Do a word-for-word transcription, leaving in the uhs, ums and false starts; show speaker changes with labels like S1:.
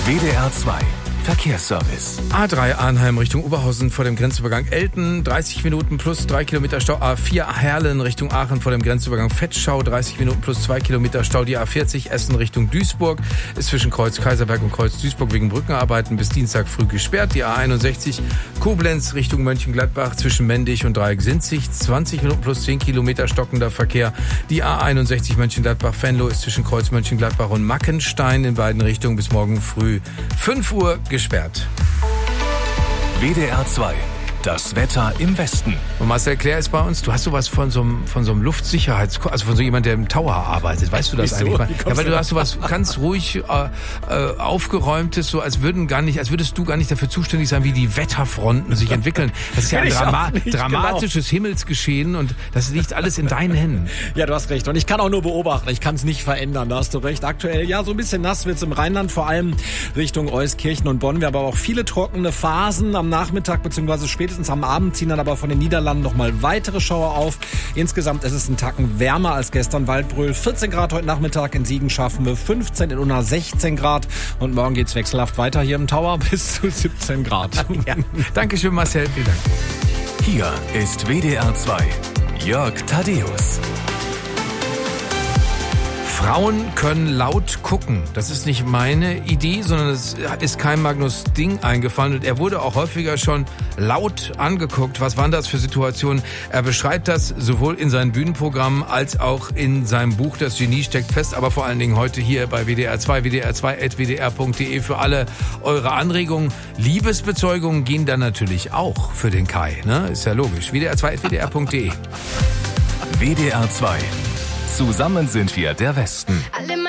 S1: W D R zwei Verkehrsservice.
S2: A drei Arnheim Richtung Oberhausen vor dem Grenzübergang Elten, dreißig Minuten plus drei Kilometer Stau. A vier Herlen Richtung Aachen vor dem Grenzübergang Vetschau, dreißig Minuten plus zwei Kilometer Stau. Die A vierzig Essen Richtung Duisburg ist zwischen Kreuz Kaiserberg und Kreuz Duisburg wegen Brückenarbeiten bis Dienstag früh gesperrt. Die A einundsechzig Koblenz Richtung Mönchengladbach zwischen Mendig und Dreieck-Sinzig, zwanzig Minuten plus zehn Kilometer stockender Verkehr. Die A einundsechzig Mönchengladbach-Venlo ist zwischen Kreuz Mönchengladbach und Mackenstein in beiden Richtungen bis morgen früh fünf Uhr gesperrt.
S1: W D R zwei. Das Wetter im Westen.
S2: Und Marcel Claire ist bei uns. Du hast sowas von so einem, von so einem Luftsicherheits... Also von so jemand, der im Tower arbeitet. Weißt du das
S3: Wieso?
S2: eigentlich mal? Ja, weil du
S3: da?
S2: hast sowas ganz ruhig äh, äh, aufgeräumtes, so als würden gar nicht, als würdest du gar nicht dafür zuständig sein, wie die Wetterfronten sich entwickeln. Das ist ja ein
S3: Ich
S2: Drama-
S3: auch nicht,
S2: dramatisches Himmelsgeschehen und das liegt alles in deinen Händen.
S3: Ja, du hast recht. Und ich kann auch nur beobachten. Ich kann es nicht verändern. Da hast du recht. Aktuell, ja, so ein bisschen nass wird's im Rheinland, vor allem Richtung Euskirchen und Bonn. Wir haben aber auch viele trockene Phasen am Nachmittag bzw. spätestens am Abend ziehen dann aber von den Niederlanden nochmal weitere Schauer auf. Insgesamt ist es ein Tacken wärmer als gestern. Waldbröl vierzehn Grad heute Nachmittag, in Siegen schaffen wir fünfzehn, in Unna sechzehn Grad und morgen geht's wechselhaft weiter hier im Tower bis zu siebzehn Grad.
S2: Ja. Dankeschön, Marcel. Vielen Dank.
S1: Hier ist W D R zwei. Jörg Thaddeus.
S2: Frauen können laut gucken. Das ist nicht meine Idee, sondern es ist kein Magnus Ding eingefallen. Und er wurde auch häufiger schon laut angeguckt. Was waren das für Situationen? Er beschreibt das sowohl in seinem Bühnenprogramm als auch in seinem Buch Das Genie steckt fest. Aber vor allen Dingen heute hier bei W D R zwei, W D R zwei at W D R punkt D E für alle eure Anregungen. Liebesbezeugungen gehen dann natürlich auch für den Kai. Ne? Ist ja logisch. W D R zwei at W D R punkt D E.
S1: W D R zwei. Zusammen sind wir der Westen.